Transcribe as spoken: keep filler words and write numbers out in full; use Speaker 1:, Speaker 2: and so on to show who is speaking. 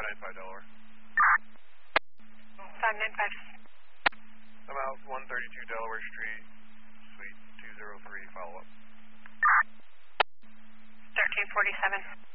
Speaker 1: ninety-five Delaware.
Speaker 2: five ninety-five.
Speaker 1: I'm out one thirty-two Delaware Street, Suite two oh three, follow up.
Speaker 2: thirteen forty-seven.